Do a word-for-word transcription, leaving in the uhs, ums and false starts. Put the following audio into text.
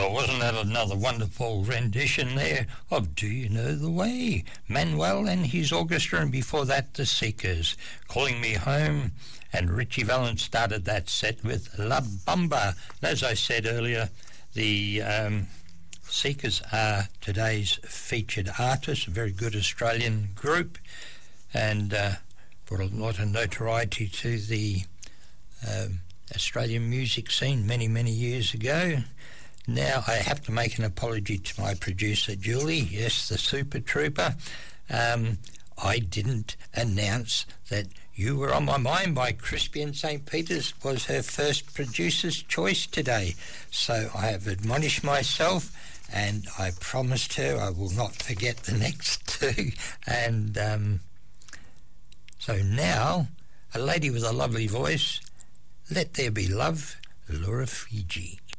Well, wasn't that another wonderful rendition there of Do You Know the Way? Manuel and his orchestra, and before that, The Seekers, Calling Me Home, and Richie Valens started that set with La Bamba. And as I said earlier, the um, Seekers are today's featured artists, a very good Australian group, and uh, brought a lot of notoriety to the um, Australian music scene many, many years ago. Now I have to make an apology to my producer, Julie, yes, the Super Trooper. Um, I didn't announce that You Were On My Mind by Crispy and Saint Peter's was her first producer's choice today. So I have admonished myself, and I promised her I will not forget the next two. And um, so now, a lady with a lovely voice, Let There Be Love, Laura Fiji.